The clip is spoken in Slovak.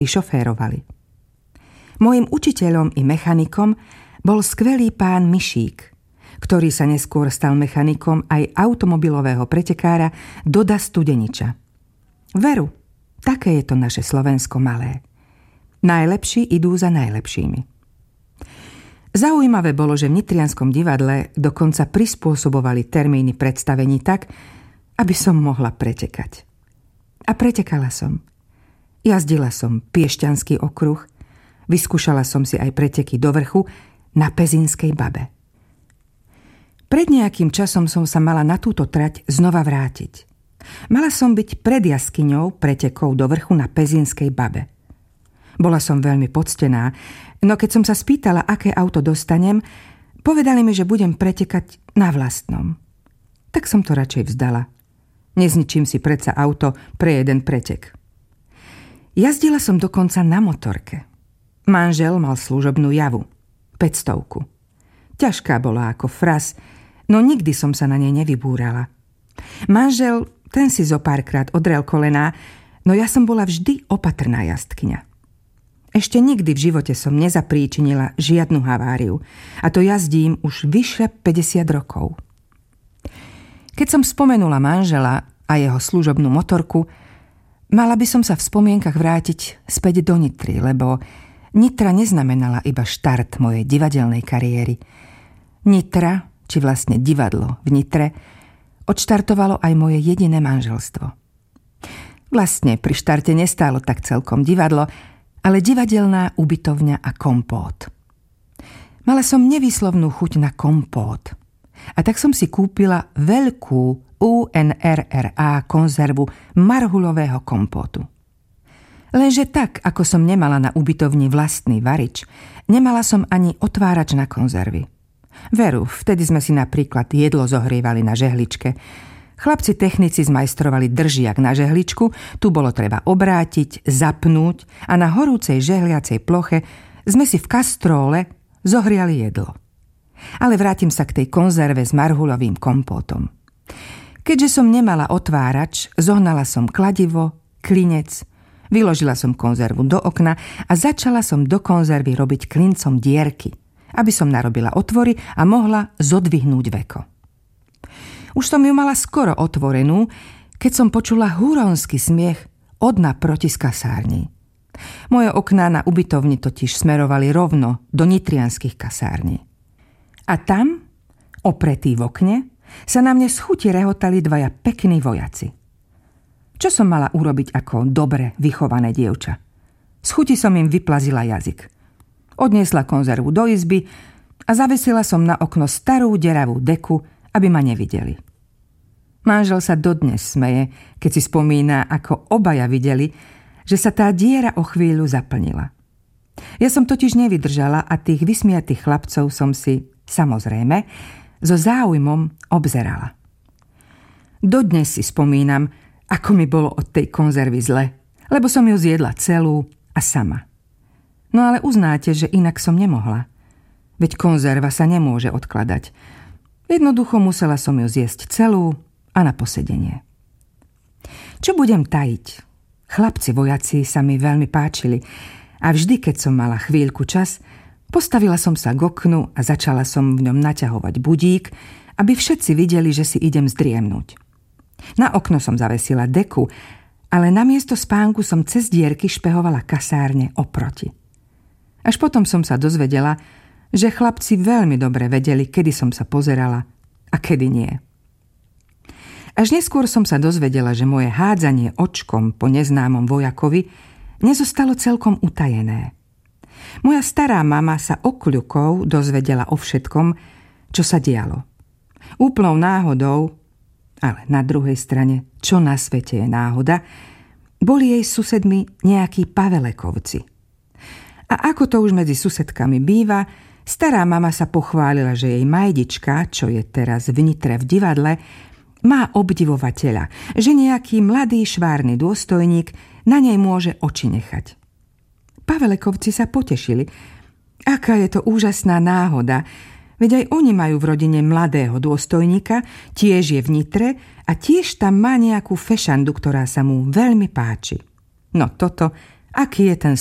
šoférovali. Mojím učiteľom i mechanikom bol skvelý pán Mišík, ktorý sa neskôr stal mechanikom aj automobilového pretekára Doda Studeniča. Veru, také je to naše Slovensko malé. Najlepší idú za najlepšími. Zaujímavé bolo, že v Nitrianskom divadle dokonca prispôsobovali termíny predstavení tak, aby som mohla pretekať. A pretekala som. Jazdila som Piešťanský okruh, vyskúšala som si aj preteky do vrchu na Pezínskej Babe. Pred nejakým časom som sa mala na túto trať znova vrátiť. Mala som byť pred jaskyňou pretekov do vrchu na Pezínskej Babe. Bola som veľmi poctená, no keď som sa spýtala, aké auto dostanem, povedali mi, že budem pretekať na vlastnom. Tak som to radšej vzdala. Nezničím si predsa auto pre jeden pretek. Jazdila som dokonca na motorke. Manžel mal služobnú Javu, 500. Ťažká bola ako fras, no nikdy som sa na nej nevybúrala. Manžel, ten si zo párkrát odrel kolená, no ja som bola vždy opatrná jazdkyňa. Ešte nikdy v živote som nezapríčinila žiadnu haváriu, a to jazdím už vyše 50 rokov. Keď som spomenula manžela a jeho služobnú motorku, mala by som sa v spomienkach vrátiť späť do Nitry, lebo Nitra neznamenala iba štart mojej divadelnej kariéry. Nitra, či vlastne divadlo v Nitre, odštartovalo aj moje jediné manželstvo. Vlastne pri štarte nestálo tak celkom divadlo, ale divadelná ubytovňa a kompót. Mala som nevýslovnú chuť na kompót. A tak som si kúpila veľkú UNRRA konzervu marhulového kompótu. Lenže tak, ako som nemala na ubytovni vlastný varič, nemala som ani otvárač na konzervy. Veru, vtedy sme si napríklad jedlo zohrievali na žehličke. Chlapci technici zmajstrovali držiak na žehličku, tu bolo treba obrátiť, zapnúť a na horúcej žehliacej ploche sme si v kastróle zohriali jedlo. Ale vrátim sa k tej konzerve s marhulovým kompótom. Keďže som nemala otvárač, zohnala som kladivo, klinec, vyložila som konzervu do okna a začala som do konzervy robiť klincom dierky, aby som narobila otvory a mohla zodvihnúť veko. Už som ju mala skoro otvorenú, keď som počula huronský smiech od naproti z kasární. Moje okná na ubytovni totiž smerovali rovno do nitrianskych kasární. A tam, opretí v okne, sa na mne z chuti rehotali dvaja pekní vojaci. Čo som mala urobiť ako dobre vychované dievča? Z chuti som im vyplazila jazyk. Odniesla konzervu do izby a zavesila som na okno starú deravú deku, aby ma nevideli. Manžel sa dodnes smeje, keď si spomína, ako obaja videli, že sa tá diera o chvíľu zaplnila. Ja som totiž nevydržala a tých vysmiatých chlapcov som si, samozrejme, so záujmom obzerala. Dodnes si spomínam, ako mi bolo od tej konzervy zle, lebo som ju zjedla celú a sama. No ale uznáte, že inak som nemohla. Veď konzerva sa nemôže odkladať. Jednoducho musela som ju zjesť celú a na posedenie. Čo budem tajiť? Chlapci vojaci sa mi veľmi páčili a vždy, keď som mala chvíľku čas, postavila som sa k oknu a začala som v ňom naťahovať budík, aby všetci videli, že si idem zdriemnúť. Na okno som zavesila deku, ale namiesto spánku som cez dierky špehovala kasárne oproti. Až potom som sa dozvedela, že chlapci veľmi dobre vedeli, kedy som sa pozerala a kedy nie. Až neskôr som sa dozvedela, že moje hádzanie očkom po neznámom vojakovi nezostalo celkom utajené. Moja stará mama sa okľukou dozvedela o všetkom, čo sa dialo. Úplnou náhodou, ale na druhej strane, čo na svete je náhoda, boli jej susedmi nejakí Pavelekovci. A ako to už medzi susedkami býva, stará mama sa pochválila, že jej majdička, čo je teraz v Nitre v divadle, má obdivovateľa, že nejaký mladý švárny dôstojník na nej môže oči nechať. Pavelekovci sa potešili. Aká je to úžasná náhoda, veď aj oni majú v rodine mladého dôstojníka, tiež je v Nitre a tiež tam má nejakú fešandu, ktorá sa mu veľmi páči. No toto Aký je ten